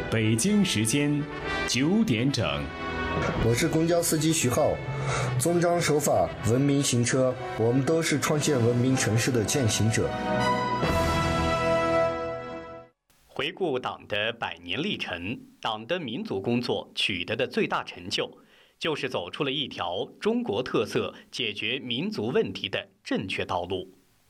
北京时间9点整。 我是公交司机徐浩，遵章守法，文明行车，我们都是创建文明城市的践行者。 回顾党的100年历程，党的民族工作取得的最大成就，就是走出了一条中国特色解决民族问题的正确道路。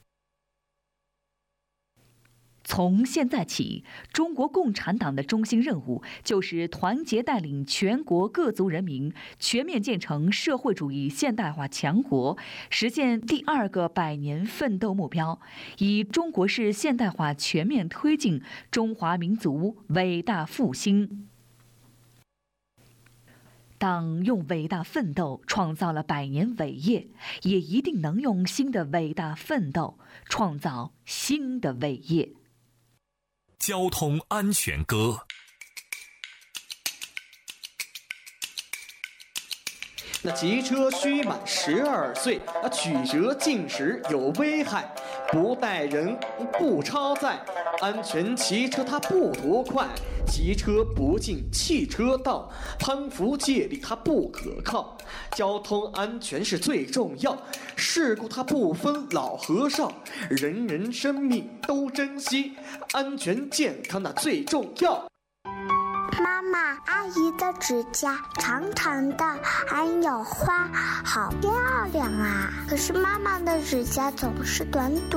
从现在起，中国共产党的中心任务就是团结带领全国各族人民全面建成社会主义现代化强国，实现第2个100年奋斗目标，以中国式现代化全面推进中华民族伟大复兴。党用伟大奋斗创造了100年伟业，也一定能用新的伟大奋斗创造新的伟业。 交通安全歌。 那骑车须满12岁，曲折进食有危害，不带人不超载，安全骑车它不多快，骑车不进汽车道，攀扶借力它不可靠，交通安全是最重要，事故它不分老和少，人人生命都珍惜，安全健康那最重要。 妈妈，阿姨的指甲长长的，还有花，好漂亮啊！可是妈妈的指甲总是短短